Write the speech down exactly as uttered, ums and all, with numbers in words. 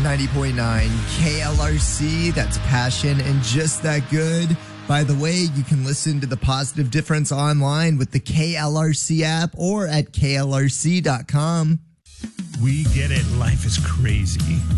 ninety point nine K L R C. That's passion and just that good. By the way, you can listen to The Positive Difference online with the K L R C app or at K L R C dot com. We get it. Life is crazy.